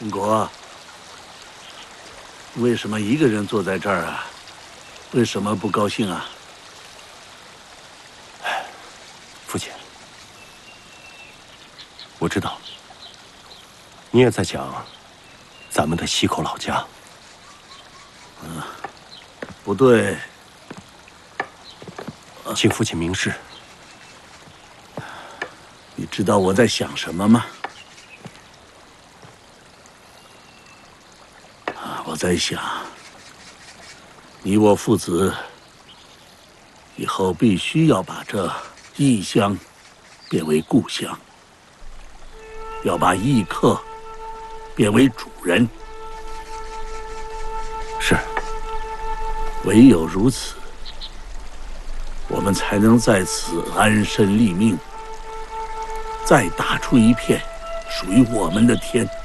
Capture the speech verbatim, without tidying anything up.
兴国，为什么一个人坐在这儿啊？为什么不高兴啊？ 父亲，我知道你也在想咱们的西口老家。 嗯，不对， 请父亲明示。 你知道我在想什么吗？啊，我在想，你我父子以后必须要把这异乡变为故乡，要把异客变为主人。 是， 唯有如此，我们才能在此安身立命，再打出一片属于我们的天。